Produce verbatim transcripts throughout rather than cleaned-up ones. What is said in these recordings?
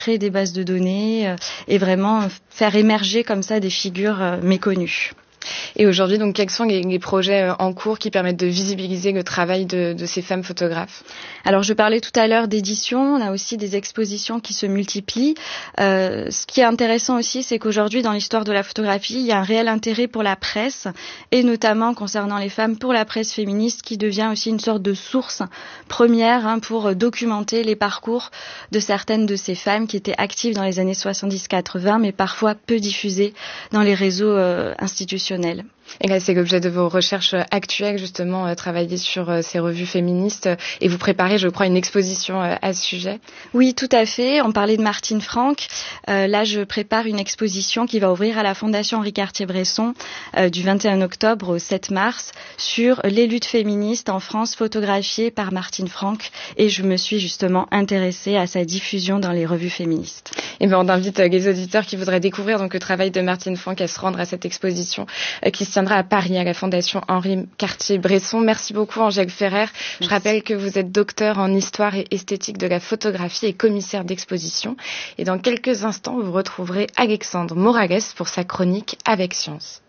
créer des bases de données euh, et vraiment faire émerger comme ça des figures euh, méconnues. Et aujourd'hui, donc, quels sont les, les projets en cours qui permettent de visibiliser le travail de, de ces femmes photographes ? Alors, je parlais tout à l'heure d'édition. On a aussi des expositions qui se multiplient. Euh, ce qui est intéressant aussi, c'est qu'aujourd'hui, dans l'histoire de la photographie, il y a un réel intérêt pour la presse, et notamment concernant les femmes, pour la presse féministe, qui devient aussi une sorte de source première hein, pour documenter les parcours de certaines de ces femmes qui étaient actives dans les années soixante-dix quatre-vingts, mais parfois peu diffusées dans les réseaux euh, institutionnels. Et là, c'est l'objet de vos recherches actuelles, justement, euh, travailler sur euh, ces revues féministes. Et vous préparez, je crois, une exposition euh, à ce sujet. Oui, tout à fait. On parlait de Martine Franck. Euh, là, je prépare une exposition qui va ouvrir à la Fondation Henri Cartier-Bresson euh, du vingt et un octobre au sept mars sur les luttes féministes en France photographiées par Martine Franck. Et je me suis justement intéressée à sa diffusion dans les revues féministes. Et bien, on invite euh, les auditeurs qui voudraient découvrir donc le travail de Martine Franck à se rendre à cette exposition euh, qui se tiendra à Paris, à la Fondation Henri Cartier-Bresson. Merci beaucoup, Angèle Ferrer. Je Merci. rappelle que vous êtes docteur en histoire et esthétique de la photographie et commissaire d'exposition. Et dans quelques instants, vous retrouverez Alexandre Morales pour sa chronique Avec Science.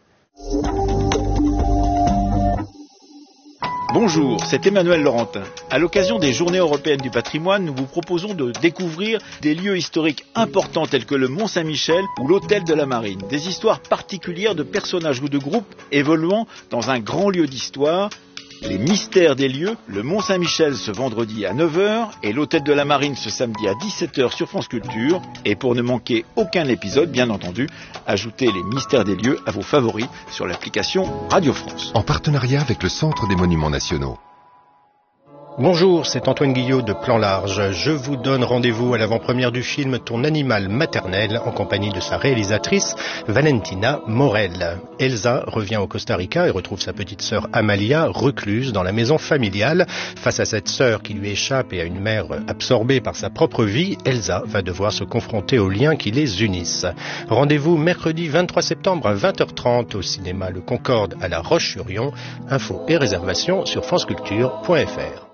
Bonjour, c'est Emmanuel Laurentin. À l'occasion des Journées européennes du patrimoine, nous vous proposons de découvrir des lieux historiques importants tels que le Mont-Saint-Michel ou l'Hôtel de la Marine. Des histoires particulières de personnages ou de groupes évoluant dans un grand lieu d'histoire. Les mystères des lieux, le Mont-Saint-Michel ce vendredi à neuf heures et l'Hôtel de la Marine ce samedi à dix-sept heures sur France Culture. Et pour ne manquer aucun épisode, bien entendu, ajoutez les mystères des lieux à vos favoris sur l'application Radio France. En partenariat avec le Centre des Monuments Nationaux. Bonjour, c'est Antoine Guillot de Plan Large. Je vous donne rendez-vous à l'avant-première du film Ton animal maternel en compagnie de sa réalisatrice Valentina Morel. Elsa revient au Costa Rica et retrouve sa petite sœur Amalia recluse dans la maison familiale. Face à cette sœur qui lui échappe et à une mère absorbée par sa propre vie, Elsa va devoir se confronter aux liens qui les unissent. Rendez-vous mercredi vingt-trois septembre à vingt heures trente au cinéma Le Concorde à La Roche-sur-Yon. Infos et réservations sur franceculture point f r.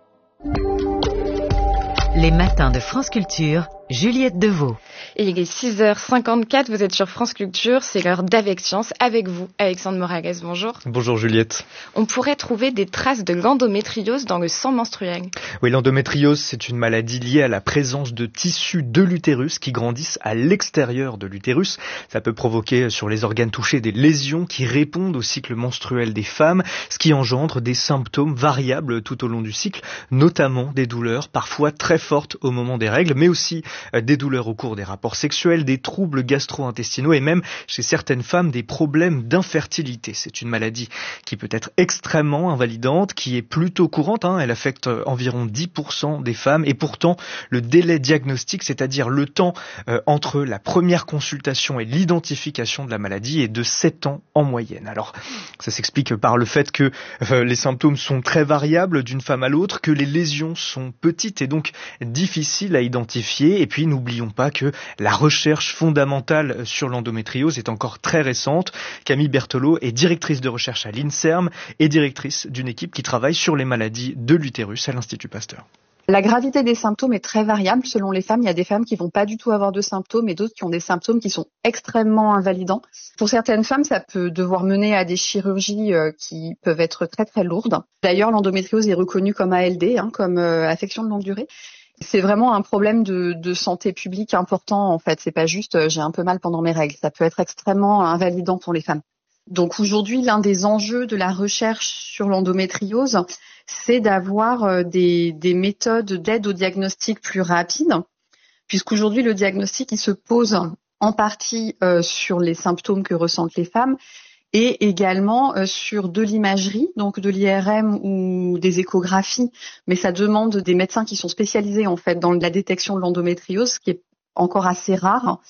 Les matins de France Culture, Juliette Deveau. Et il est six heures cinquante-quatre, vous êtes sur France Culture, c'est l'heure d'Avec Science, avec vous, Alexandre Morales, bonjour. Bonjour Juliette. On pourrait trouver des traces de l'endométriose dans le sang menstruel. Oui, l'endométriose, c'est une maladie liée à la présence de tissus de l'utérus qui grandissent à l'extérieur de l'utérus. Ça peut provoquer sur les organes touchés des lésions qui répondent au cycle menstruel des femmes, ce qui engendre des symptômes variables tout au long du cycle, notamment des douleurs parfois très fortes au moment des règles, mais aussi des douleurs au cours des rapports sexuels, des troubles gastro-intestinaux et même chez certaines femmes des problèmes d'infertilité. C'est une maladie qui peut être extrêmement invalidante, qui est plutôt courante, hein, elle affecte environ dix pour cent des femmes et pourtant le délai diagnostique, c'est-à-dire le temps euh, entre la première consultation et l'identification de la maladie est de sept ans en moyenne. Alors ça s'explique par le fait que euh, les symptômes sont très variables d'une femme à l'autre, que les lésions sont petites et donc difficiles à identifier. Et puis n'oublions pas que la recherche fondamentale sur l'endométriose est encore très récente. Camille Berthelot est directrice de recherche à l'INSERM et directrice d'une équipe qui travaille sur les maladies de l'utérus à l'Institut Pasteur. La gravité des symptômes est très variable selon les femmes. Il y a des femmes qui vont pas du tout avoir de symptômes et d'autres qui ont des symptômes qui sont extrêmement invalidants. Pour certaines femmes, ça peut devoir mener à des chirurgies euh, qui peuvent être très très lourdes. D'ailleurs, l'endométriose est reconnue comme A L D, hein, comme euh, affection de longue durée. C'est vraiment un problème de, de santé publique important, en fait. C'est pas juste euh, j'ai un peu mal pendant mes règles. Ça peut être extrêmement invalidant pour les femmes. Donc aujourd'hui, l'un des enjeux de la recherche sur l'endométriose, c'est d'avoir euh, des, des méthodes d'aide au diagnostic plus rapides, puisqu'aujourd'hui, le diagnostic, il se pose en partie euh, sur les symptômes que ressentent les femmes et également euh, sur de l'imagerie, donc de l'I R M ou des échographies, mais ça demande des médecins qui sont spécialisés en fait dans la détection de l'endométriose, ce qui est encore assez rare.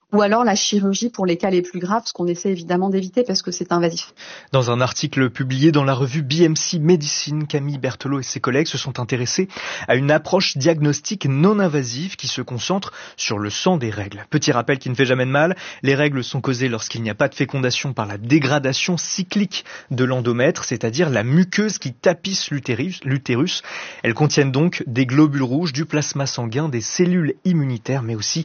ou alors la chirurgie pour les cas les plus graves, ce qu'on essaie évidemment d'éviter parce que c'est invasif. Dans un article publié dans la revue B M C Medicine, Camille Berthelot et ses collègues se sont intéressés à une approche diagnostique non invasive qui se concentre sur le sang des règles. Petit rappel qui ne fait jamais de mal, les règles sont causées lorsqu'il n'y a pas de fécondation par la dégradation cyclique de l'endomètre, c'est-à-dire la muqueuse qui tapisse l'utérus. l'utérus. Elles contiennent donc des globules rouges, du plasma sanguin, des cellules immunitaires, mais aussi